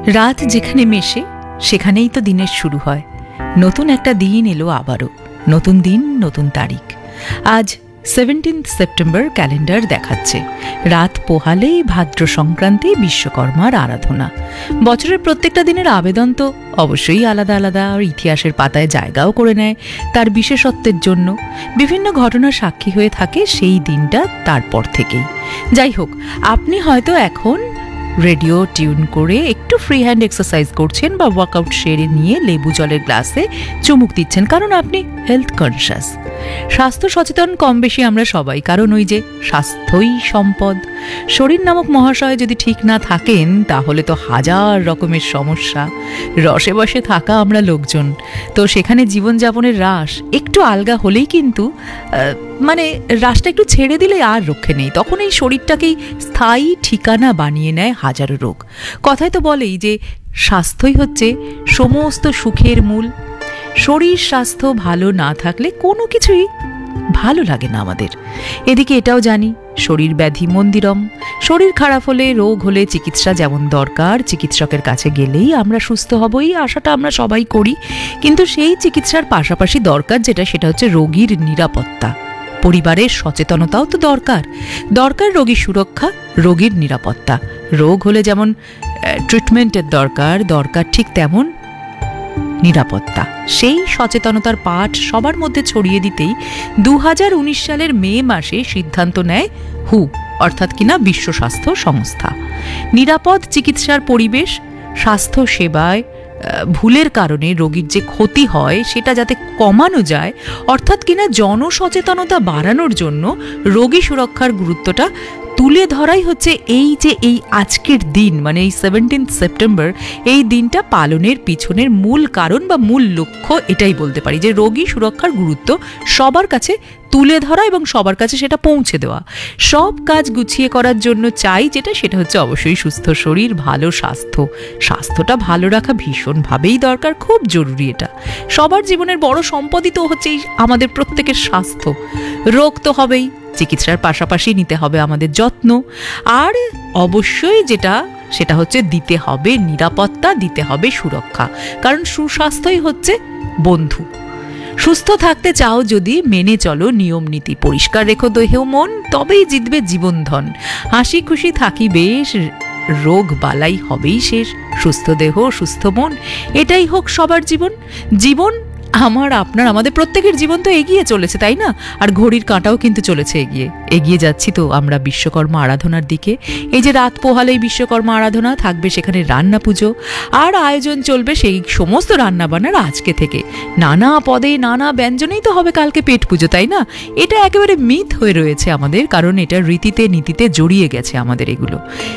রাত যেখানে মেশে সেখানেই তো দিনের শুরু হয়। নতুন একটা দিন এলো আবারও, নতুন দিন, নতুন তারিখ। আজ 17 সেপ্টেম্বর ক্যালেন্ডার দেখাচ্ছে। রাত পোহালেই ভাদ্র সংক্রান্তি, বিশ্বকর্মার আরাধনা। বছরের প্রত্যেকটা দিনের আবেদন তো অবশ্যই আলাদা আলাদা, আর ইতিহাসের পাতায় জায়গাও করে নেয় তার বিশেষত্বের জন্য। বিভিন্ন ঘটনার সাক্ষী হয়ে থাকে সেই দিনটা তারপর থেকেই। যাই হোক, আপনি হয়তো এখন রেডিও টিউন করে একটু ফ্রি হ্যান্ড এক্সারসাইজ করছেন বা ওয়ার্কআউট সেরে নিয়ে লেবু জলের গ্লাসে চুমুক দিচ্ছেন, কারণ আপনি হেলথ কনসিয়াস। স্বাস্থ্য সচেতন কম বেশি আমরা সবাই, কারণ ওই যে স্বাস্থ্যই সম্পদ। শরীর নামক মহাশয় যদি ঠিক না থাকেন তাহলে তো হাজার রকমের সমস্যা। রসে বসে থাকা আমরা লোকজন, তো সেখানে জীবনযাপনের রাশ একটু আলগা হলেই কিন্তু রাশটা একটু ছেড়ে দিলে আর রক্ষে নেই। তখন এই শরীরটাকেই স্থায়ী ঠিকানা বানিয়ে নেয় হাজারো রোগ। কথায় তো বলেই যে স্বাস্থ্যই হচ্ছে সমস্ত সুখের মূল। শরীর স্বাস্থ্য ভালো না থাকলে কোনো কিছুই ভালো লাগে না আমাদের। এদিকে এটাও জানি, শরীর ব্যাধি মন্দিরম। শরীর খারাপ হলে, রোগ হলে চিকিৎসা যেমন দরকার, চিকিৎসকের কাছে গেলেই আমরা সুস্থ হব, এই আশাটা আমরা সবাই করি। কিন্তু সেই চিকিৎসার পাশাপাশি দরকার যেটা, সেটা হচ্ছে রোগীর নিরাপত্তা। পরিবারের সচেতনতাও তো দরকার। দরকার রোগীর সুরক্ষা, রোগীর নিরাপত্তা। রোগ হলে যেমন ট্রিটমেন্টের দরকার ঠিক তেমন নিরাপত্তা। সেই সচেতনতার পাঠ সবার মধ্যে ছড়িয়ে দিতেই 2019 সালের মে মাসে সিদ্ধান্ত নেয় হু, অর্থাৎ কিনা বিশ্ব স্বাস্থ্য সংস্থা। নিরাপদ চিকিৎসার পরিবেশ, স্বাস্থ্য সেবায় ভুলের কারণে রোগীর যে ক্ষতি হয় সেটা যাতে কমানো যায়, অর্থাৎ কিনা জনসচেতনতা বাড়ানোর জন্য রোগী সুরক্ষার গুরুত্বটা তুলে ধরাই হচ্ছে এই আজকের দিন, মানে এই 17 সেপ্টেম্বর, এই দিনটা পালনের পিছনের মূল কারণ বা মূল লক্ষ্য। এটাই বলতে পারি যে রোগী সুরক্ষার গুরুত্ব সবার কাছে তুলে ধরা এবং সবার কাছে সেটা পৌঁছে দেওয়া। সব কাজ গুছিয়ে করার জন্য চাই যেটা, সেটা হচ্ছে অবশ্যই সুস্থ শরীর, ভালো স্বাস্থ্য। স্বাস্থ্যটা ভালো রাখা ভীষণভাবেই দরকার, খুব জরুরি। এটা সবার জীবনের বড় সম্পদই তো হচ্ছে আমাদের প্রত্যেকের স্বাস্থ্য। রোগ তো হবেই, চিকিৎসার পাশাপাশি নিতে হবে আমাদের যত্ন। আর অবশ্যই যেটা, সেটা হচ্ছে দিতে হবে নিরাপত্তা, দিতে হবে সুরক্ষা, কারণ সুস্বাস্থ্যই হচ্ছে বন্ধু। সুস্থ থাকতে চাও যদি মেনে চলো নিয়ম নীতি, পরিষ্কার রেখো দেহ মন, তবেই জিতবে জীবনধন। হাসি খুশি থাকি বেশ, রোগ বালাই হবেই শেষ। সুস্থ দেহ সুস্থ মন, এটাই হোক সবার জীবন। জীবন আমার, আপনার, আমাদের প্রত্যেকের জীবন তো এগিয়ে চলেছে, তাই না? আর ঘড়ির কাঁটাও কিন্তু চলেছে এগিয়ে যাচ্ছি তো আমরা বিশ্বকর্মা আরাধনার দিকে। এই যে রাত পোহালেই বিশ্বকর্মা আরাধনা থাকবে, সেখানে রান্না পুজো আর আয়োজন চলবে সেই সমস্ত রান্না বান্নার আজকে থেকে। নানা পদে নানা ব্যঞ্জনেই তো হবে কালকে পেট পুজো, তাই না? এটা একেবারে মিথ হয়ে রয়েছে আমাদের, কারণ এটা রীতিতে নীতিতে জড়িয়ে গেছে আমাদের এগুলো।